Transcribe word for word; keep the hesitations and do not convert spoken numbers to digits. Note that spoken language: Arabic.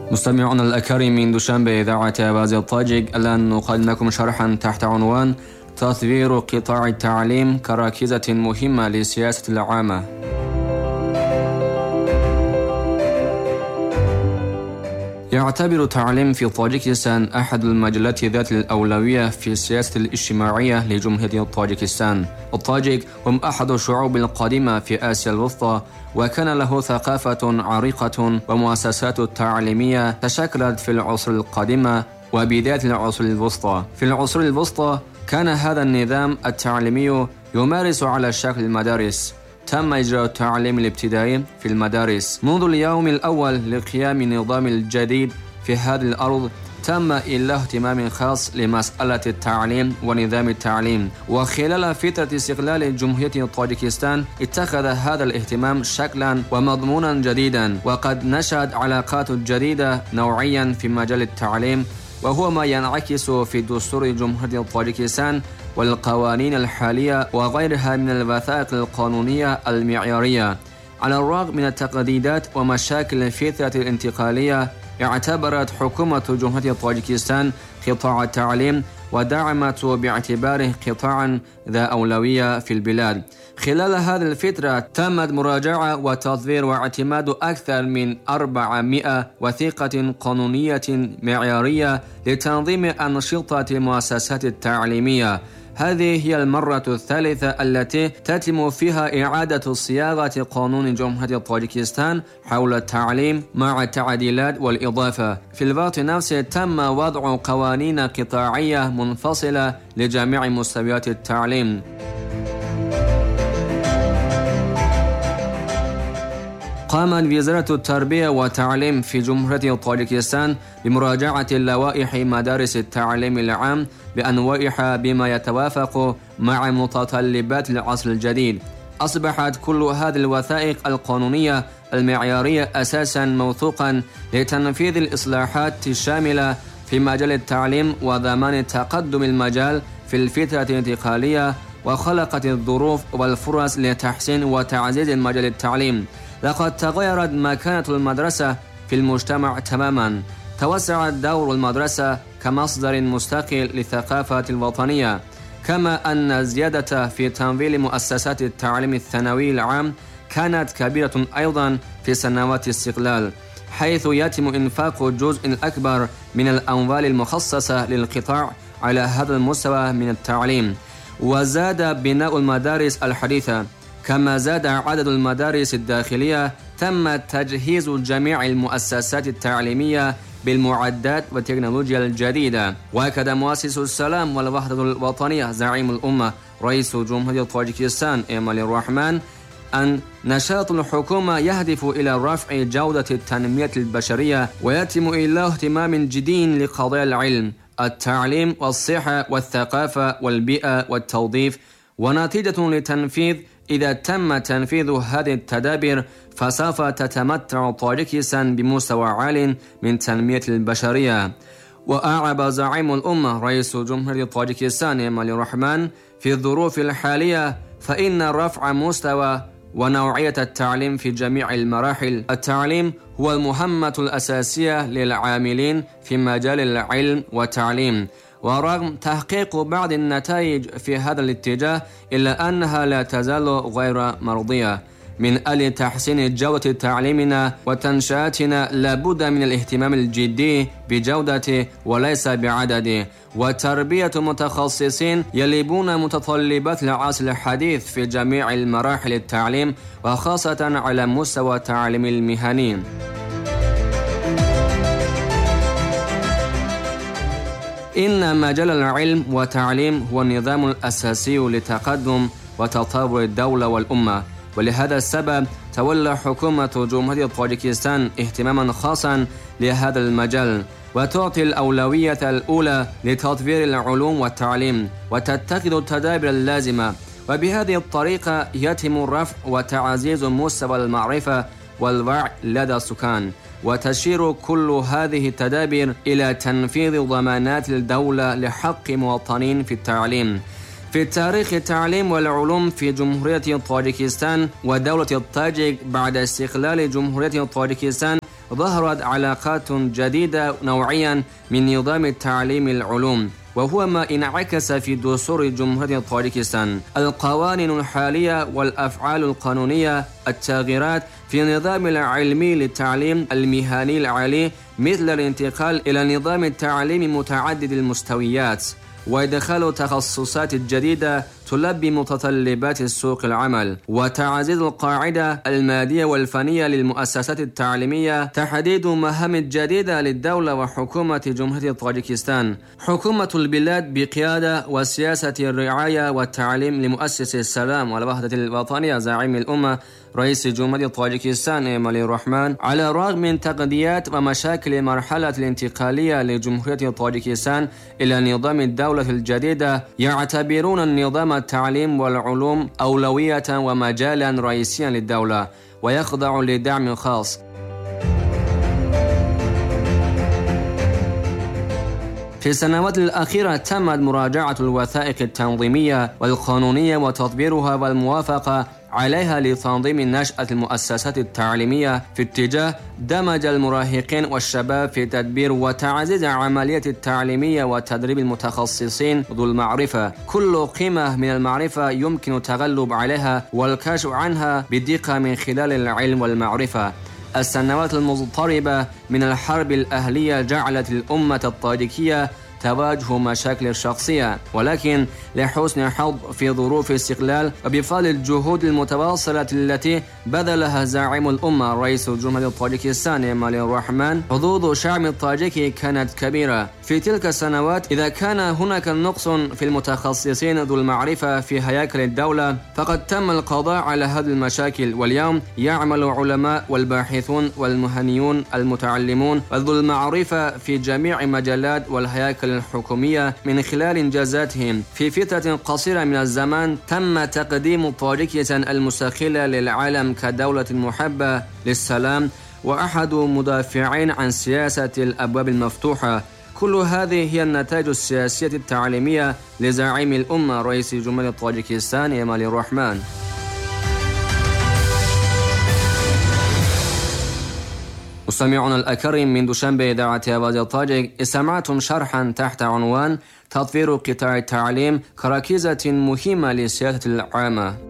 مستمعون الأكارم من دوشنبه إذاعة آواز الطاجيك، الآن نقدم لكم شرحا تحت عنوان تطوير قطاع التعليم كراكزة مهمة للسياسة العامة. يعتبر التعليم في طاجيكستان أحد المجالات ذات الأولوية في السياسة الاجتماعية لجمهورية طاجيكستان. الطاجيك هم أحد الشعوب القديمة في آسيا الوسطى، وكان له ثقافة عريقة ومؤسسات تعليمية تشكلت في العصور القديمة وبداية العصور الوسطى. في العصور الوسطى كان هذا النظام التعليمي يمارس على شكل المدارس. تم إجراء التعليم الابتدائي في المدارس منذ اليوم الأول لقيام النظام الجديد في هذه الأرض. تم إله اهتمام خاص لمسألة التعليم ونظام التعليم، وخلال فترة استقلال جمهورية طاجيكستان اتخذ هذا الاهتمام شكلا ومضمونا جديدا، وقد نشأت علاقات جديدة نوعيا في مجال التعليم، وهو ما ينعكس في دستور جمهورية طاجيكستان والقوانين الحالية وغيرها من الوثائق القانونية المعيارية. على الرغم من التقديرات ومشاكل الفترة الانتقالية، اعتبرت حكومة جمهورية طاجيكستان قطاع التعليم ودعمته باعتباره قطاعا ذا أولوية في البلاد. خلال هذه الفترة تمت مراجعة وتطوير واعتماد أكثر من أربعمائة وثيقة قانونية معيارية لتنظيم أنشطة المؤسسات التعليمية. هذه هي المرة الثالثة التي تتم فيها إعادة صياغة قانون جمهورية طاجيكستان حول التعليم مع التعديلات والإضافة. في الوقت نفسه تم وضع قوانين قطاعية منفصلة لجميع مستويات التعليم. قامت وزارة التربية والتعليم في جمهورية طاجيكستان بمراجعة لوائح مدارس التعليم العام بأنواعها بما يتوافق مع متطلبات العصر الجديد. أصبحت كل هذه الوثائق القانونية المعيارية أساسا موثوقا لتنفيذ الإصلاحات الشاملة في مجال التعليم وضمان تقدم المجال في الفترة الانتقالية، وخلقت الظروف والفرص لتحسين وتعزيز مجال التعليم. لقد تغيرت مكانة المدرسة في المجتمع تماما. توسع دور المدرسة كمصدر مستقل للثقافة الوطنية، كما أن الزيادة في تمويل مؤسسات التعليم الثانوي العام كانت كبيرة أيضا في سنوات الاستقلال، حيث يتم إنفاق الجزء الأكبر من الأموال المخصصة للقطاع على هذا المستوى من التعليم. وزاد بناء المدارس الحديثة، كما زاد عدد المدارس الداخلية. تم تجهيز جميع المؤسسات التعليمية بالمعدات والتكنولوجيا الجديدة. وأكد مؤسس السلام والوحدة الوطنية زعيم الأمة رئيس جمهورية طاجيكستان إيمال الرحمن أن نشاط الحكومة يهدف إلى رفع جودة التنمية البشرية، ويتم إله اهتمام جدي لقضايا العلم، التعليم والصحة والثقافة والبيئة والتوظيف. ونتيجة لتنفيذ إذا تم تنفيذ هذه التدابير فسوف تتمتع طاجيكستان بمستوى عال من تنمية البشرية. وأعرب زعيم الأمة رئيس جمهورية طاجيكستان إيمال الرحمن في الظروف الحالية فإن رفع مستوى ونوعية التعليم في جميع المراحل. التعليم هو المهمة الأساسية للعاملين في مجال العلم والتعليم، ورغم تحقيق بعض النتائج في هذا الاتجاه إلا أنها لا تزال غير مرضية. من أجل تحسين جودة تعليمنا وتنشئتنا لابد من الاهتمام الجدي بجودته وليس بعدده، وتربية متخصصين يلبون متطلبات العصر الحديث في جميع المراحل التعليم، وخاصة على مستوى التعليم المهني. إن مجال العلم والتعليم هو النظام الأساسي لتقدم وتطور الدولة والأمة، ولهذا السبب تولى حكومة جمهورية طاجيكستان اهتماما خاصا لهذا المجال، وتعطي الأولوية الأولى لتطوير العلوم والتعليم وتتخذ التدابير اللازمة. وبهذه الطريقة يتم رفع وتعزيز مستوى المعرفة والوعي لدى السكان، وتشير كل هذه التدابير إلى تنفيذ ضمانات الدولة لحق مواطنين في التعليم. في تاريخ التعليم والعلوم في جمهورية طاجيكستان ودولة الطاجيك بعد استقلال جمهورية طاجيكستان ظهرت علاقات جديدة نوعيا من نظام التعليم العلوم، وهو ما انعكس في دستور جمهورية طاجيكستان. القوانين الحالية والأفعال القانونية، التغييرات في النظام العلمي للتعليم المهني العالي، مثل الانتقال إلى نظام التعليم متعدد المستويات وإدخال تخصصات جديدة تلبي متطلبات السوق العمل، وتعزيز القاعدة المادية والفنية للمؤسسات التعليمية، تحديد مهام جديدة للدولة وحكومة جمهورية طاجيكستان. حكومة البلاد بقيادة وسياسة الرعاية والتعليم لمؤسس السلام والوحدة الوطنية زعيم الأمة رئيس جمهورية طاجيكستان إمامالي الرحمن، على الرغم من تقنيات ومشاكل المرحلة الانتقالية لجمهورية طاجيكستان إلى نظام الدولة الجديدة، يعتبرون النظام التعليم والعلوم أولوية ومجالا رئيسيا للدولة ويخضع لدعم خاص. في السنوات الأخيرة تمت مراجعة الوثائق التنظيمية والقانونية وتطبيرها والموافقة عليها لتنظيم نشأة المؤسسات التعليمية في اتجاه دمج المراهقين والشباب في تدبير وتعزيز عملية التعليمية وتدريب المتخصصين ذو المعرفة. كل قيمة من المعرفة يمكن التغلب عليها والكشف عنها بدقة من خلال العلم والمعرفة. السنوات المضطربة من الحرب الأهلية جعلت الأمة الطاجيكية تواجه مشاكل شخصية، ولكن لحسن حظ في ظروف استقلال وبفضل الجهود المتواصلة التي بذلها زعيم الأمة رئيس جمهورية طاجيكستان إمامالي الرحمن، حظوظ الشعب الطاجيكي كانت كبيرة. في تلك السنوات إذا كان هناك نقص في المتخصصين ذو المعرفة في هياكل الدولة فقد تم القضاء على هذه المشاكل، واليوم يعمل العلماء والباحثون والمهنيون المتعلمون وذو المعرفة في جميع مجالات والهياكل الحكومية من خلال إنجازاتهم. في فترة قصيرة من الزمان تم تقديم طاجيكستان المستقلة للعالم كدولة محبة للسلام وأحد مدافعين عن سياسة الأبواب المفتوحة. كل هذه هي النتائج السياسية التعليمية لزعيم الأمة رئيس جمهورية طاجيكستان إمامالي الرحمن. مستمعون الأكرم، من دوشنبه إذاعة آواز الطاجيك استمعتم شرحا تحت عنوان تطوير قطاع التعليم كركيزة مهمة للسياسة العامة.